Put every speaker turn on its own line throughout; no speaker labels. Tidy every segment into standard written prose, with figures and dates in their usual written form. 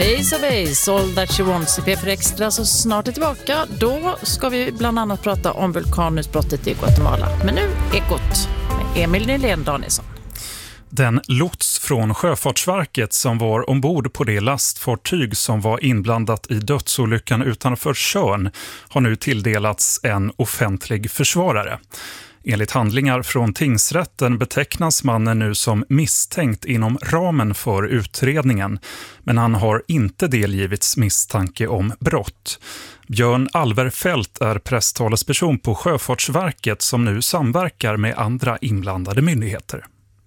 Ace, All That She Wants i P4 Extra så snart är tillbaka. Då ska vi bland annat prata om vulkanutbrottet i Guatemala. Men nu Ekot med Emil Nylén Danielsson.
Den lots från Sjöfartsverket som var ombord på det lastfartyg som var inblandat i dödsolyckan utanför Tjörn har nu tilldelats en offentlig försvarare. Enligt handlingar från tingsrätten betecknas mannen nu som misstänkt inom ramen för utredningen, men han har inte delgivits misstanke om brott. Björn Alverfelt är presstalesperson på Sjöfartsverket som nu samverkar med andra inblandade myndigheter.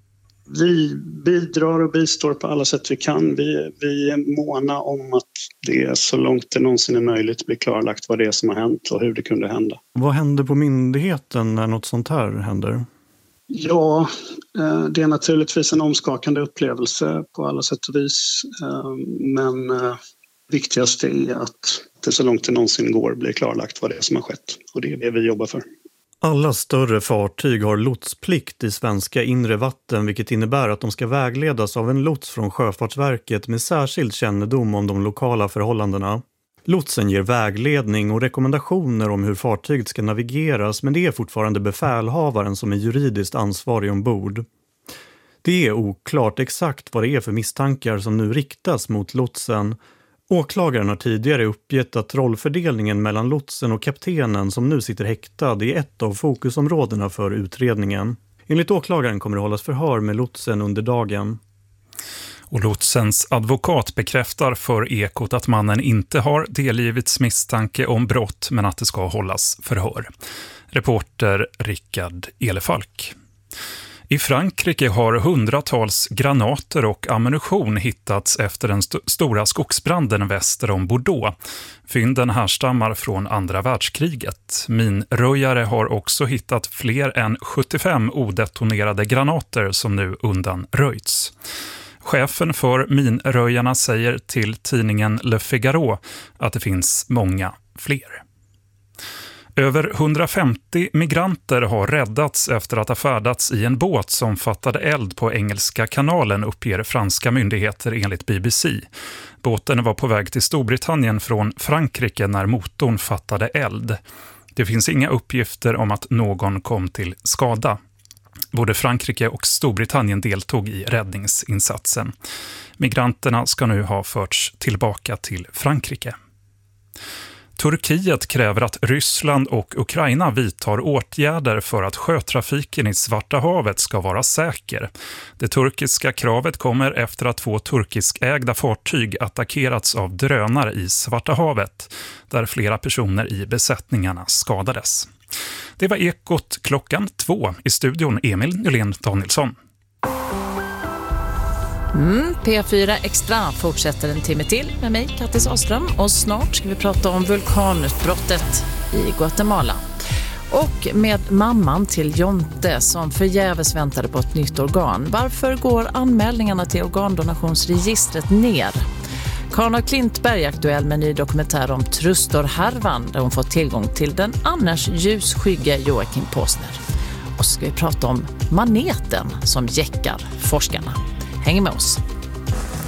Vi bidrar och bistår på alla sätt vi kan. Vi är måna om att det så långt det någonsin är möjligt blir klarlagt vad det är som har hänt och hur det kunde hända.
Vad händer på myndigheten när något sånt här händer?
Ja, det är naturligtvis en omskakande upplevelse på alla sätt och vis. Men viktigast är att det så långt det någonsin går blir klarlagt vad det är som har skett. Och det är det vi jobbar för.
Alla större fartyg har lotsplikt i svenska inre vatten, vilket innebär att de ska vägledas av en lots från Sjöfartsverket med särskild kännedom om de lokala förhållandena. Lotsen ger vägledning och rekommendationer om hur fartyget ska navigeras, men det är fortfarande befälhavaren som är juridiskt ansvarig ombord. Det är oklart exakt vad det är för misstankar som nu riktas mot lotsen. Åklagaren har tidigare uppgett att rollfördelningen mellan lotsen och kaptenen som nu sitter häktad är ett av fokusområdena för utredningen. Enligt åklagaren kommer det hållas förhör med lotsen under dagen.
Och lotsens advokat bekräftar för Ekot att mannen inte har delgivits misstanke om brott men att det ska hållas förhör. Reporter Rickard Elefalk. I Frankrike har hundratals granater och ammunition hittats efter den stora skogsbranden väster om Bordeaux. Fynden härstammar från andra världskriget. Minröjare har också hittat fler än 75 odetonerade granater som nu undanröjts. Chefen för minröjarna säger till tidningen Le Figaro att det finns många fler. Över 150 migranter har räddats efter att ha färdats i en båt som fattade eld på Engelska kanalen, uppger franska myndigheter enligt BBC. Båten var på väg till Storbritannien från Frankrike när motorn fattade eld. Det finns inga uppgifter om att någon kom till skada. Både Frankrike och Storbritannien deltog i räddningsinsatsen. Migranterna ska nu ha förts tillbaka till Frankrike. Turkiet kräver att Ryssland och Ukraina vidtar åtgärder för att sjötrafiken i Svarta havet ska vara säker. Det turkiska kravet kommer efter att 2 turkiskägda fartyg attackerats av drönare i Svarta havet, där flera personer i besättningarna skadades. Det var Ekot 2:00 i studion Emil Nylén Danielsson.
P4 Extra fortsätter en timme till med mig, Kattis Åström, och snart ska vi prata om vulkanutbrottet i Guatemala. Och med mamman till Jonte som förgäves väntade på ett nytt organ. Varför går anmälningarna till organdonationsregistret ner? Karin Klintberg är aktuell med en ny dokumentär om Trustor-härvan där hon fått tillgång till den annars ljusskygga Joakim Påsner. Och så ska vi prata om maneten som jäckar forskarna. Häng med oss.